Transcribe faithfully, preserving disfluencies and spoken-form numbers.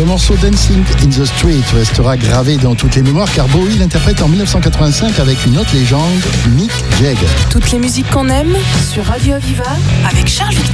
morceau Dancing in the Street restera gravé dans toutes les mémoires car Bowie l'interprète en dix-neuf cent quatre-vingt-cinq avec une autre légende, Mick Jagger. Toutes les musiques qu'on aime sur Radio Aviva avec Charles Victor.